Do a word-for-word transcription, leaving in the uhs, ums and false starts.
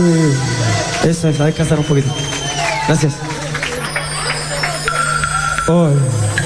Sí. Eso es, hay que cantar un poquito. Gracias. Ay.